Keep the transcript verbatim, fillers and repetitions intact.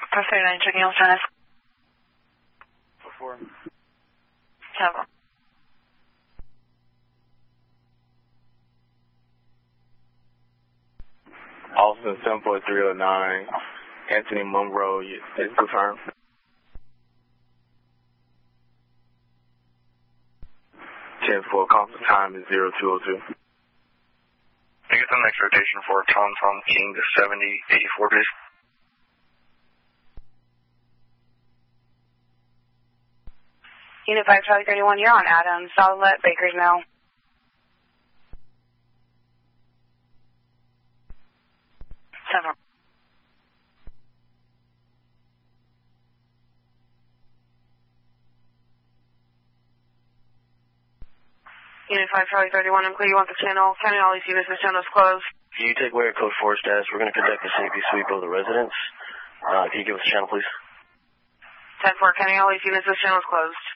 Press thirty-nine, checking on status. Before. Several. Austin seven four three oh nine, Anthony Monroe, is confirmed. ten four, conference time is zero two oh two. Can I get the next rotation for Tom Tom King to seventy eighty-four, please? Unit five, Charlie thirty-one, you're on Adams, Outlet, Baker's Mill. Several. Unit five, Charlie thirty-one, I'm clear you want the channel. County all these units, this channel is closed. Can you take where code four status? We're going to conduct a safety sweep of the residence. Uh, can you give us a channel, please? ten four, county all these units, this channel is closed.